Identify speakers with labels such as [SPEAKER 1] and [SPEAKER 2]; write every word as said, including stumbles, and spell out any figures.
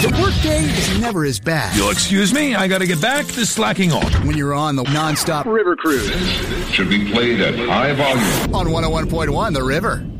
[SPEAKER 1] The workday is never as bad.
[SPEAKER 2] You'll excuse me, I gotta get back to slacking off.
[SPEAKER 1] When you're on the non-stop River Cruise.
[SPEAKER 3] Should be played at high volume.
[SPEAKER 1] On one oh one point one The River.